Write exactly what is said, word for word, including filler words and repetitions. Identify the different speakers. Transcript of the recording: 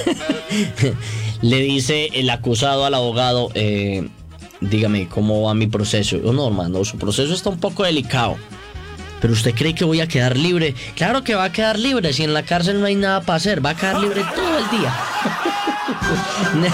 Speaker 1: Le dice el acusado al abogado, eh, dígame, ¿cómo va mi proceso? Oh, no, hermano, su proceso está un poco delicado. ¿Pero usted cree que voy a quedar libre? Claro que va a quedar libre, si en la cárcel no hay nada para hacer, va a quedar libre todo el día.